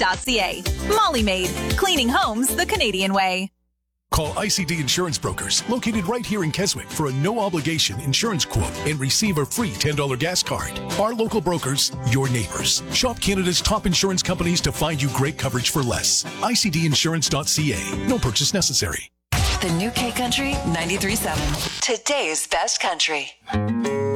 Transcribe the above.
mollymaid.ca. Molly Maid, cleaning homes the Canadian way. Call ICD Insurance Brokers, located right here in Keswick, for a no-obligation insurance quote and receive a free $10 gas card. Our local brokers, your neighbors. Shop Canada's top insurance companies to find you great coverage for less. ICDinsurance.ca. No purchase necessary. The new K Country 93.7. Today's best country.